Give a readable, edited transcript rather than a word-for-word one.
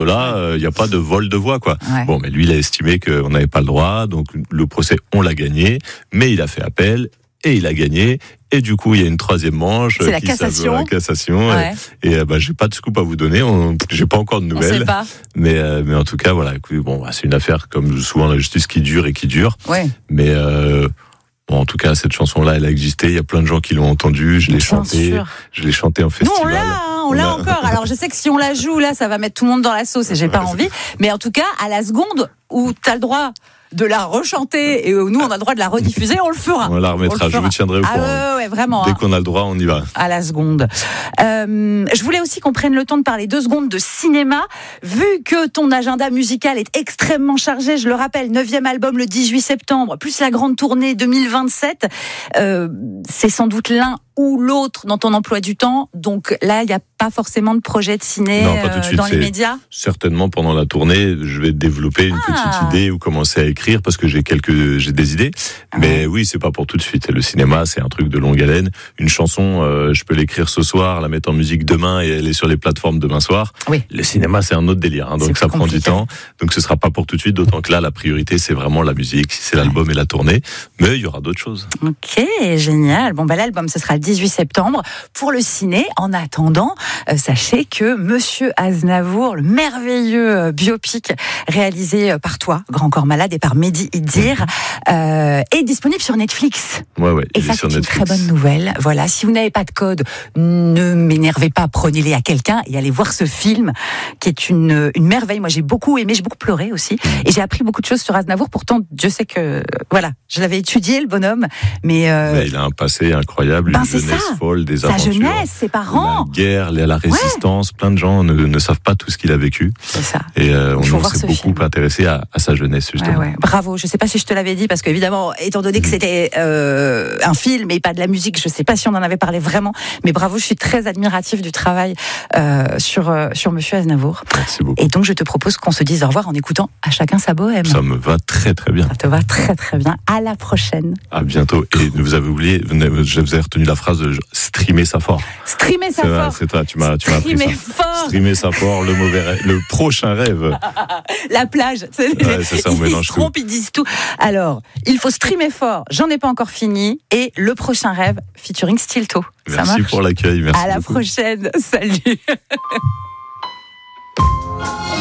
là, il n'y a pas de vol de voix, quoi. Ouais. Bon, mais lui, il a estimé qu'on n'avait pas le droit, donc le procès, on l'a gagné, mais il a fait appel et il a gagné. Et du coup, il y a une troisième manche. C'est la cassation. La cassation. Ouais. Et j'ai pas de scoop à vous donner. J'ai pas encore de nouvelles. On sait pas. Mais en tout cas, voilà. Bon, c'est une affaire comme souvent la justice qui dure et qui dure. Ouais. Mais bon, en tout cas, cette chanson-là, elle a existé. Il y a plein de gens qui l'ont entendue. Je l'ai chantée. Je l'ai chantée en festival. Nous, on l'a encore. Alors, je sais que si on la joue, là, ça va mettre tout le monde dans la sauce et j'ai pas envie. Mais en tout cas, à la seconde où t'as le droit de la rechanter et nous, on a le droit de la rediffuser, on le fera. On la remettra. Je vous tiendrai au courant. Ouais, vraiment. Dès qu'on a le droit, on y va. À la seconde. Je voulais aussi qu'on prenne le temps de parler 2 secondes de cinéma. Vu que ton agenda musical est extrêmement chargé, je le rappelle, 9e album le 18 septembre, plus la grande tournée 2027, c'est sans doute l'un ou l'autre dans ton emploi du temps. Donc là, il n'y a pas forcément de projet de ciné dans les médias. Certainement, pendant la tournée, je vais développer une petite idée ou commencer à écrire parce que j'ai des idées. Mais oui, c'est pas pour tout de suite. Le cinéma, c'est un truc de longue haleine. Une chanson, je peux l'écrire ce soir, la mettre en musique demain et elle est sur les plateformes demain soir. Oui. Le cinéma, c'est un autre délire. Donc ça prend du temps. Donc ce sera pas pour tout de suite. D'autant que là, la priorité, c'est vraiment la musique, c'est l'album et la tournée. Mais il y aura d'autres choses. Ok, génial. Bon, l'album, ce sera le 18 septembre. Pour le ciné, en attendant, sachez que Monsieur Aznavour, le merveilleux biopic réalisé par toi, Grand Corps Malade, et par Mehdi Idir, est disponible sur Netflix. Ouais, et ça, c'est une très bonne nouvelle. Voilà, si vous n'avez pas de code, ne m'énervez pas, prenez-les à quelqu'un et allez voir ce film, qui est une merveille. Moi, j'ai beaucoup aimé, j'ai beaucoup pleuré aussi, et j'ai appris beaucoup de choses sur Aznavour. Pourtant, je sais que, voilà, je l'avais étudié, le bonhomme, mais il a un passé incroyable, une jeunesse folle, des aventures. Sa jeunesse, ses parents. La guerre, la résistance, plein de gens ne savent pas tout ce qu'il a vécu. C'est ça. Et on s'est beaucoup intéressé à sa jeunesse, justement. Ouais. Bravo, je sais pas si je te l'avais dit, parce qu'évidemment, étant donné que c'était un film et pas de la musique, je sais pas si on en avait parlé vraiment, mais bravo, je suis très admirative du travail sur Monsieur Aznavour. Merci beaucoup. Et donc, je te propose qu'on se dise au revoir en écoutant À chacun sa bohème. Ça me va très très bien. Ça te va très très bien. À la prochaine. À bientôt. Et vous avez oublié, je vous ai retenu la phrase de streamer ça fort. Streamer ça fort. C'est toi, tu m'as appris ça. Streamer ça fort, le prochain rêve. La plage. C'est ça, on mélange tout. Ils disent tout. Alors, il faut streamer fort. J'en ai pas encore fini. Et le prochain rêve, featuring Stilto. Merci pour l'accueil. Merci à la beaucoup. prochaine. Salut.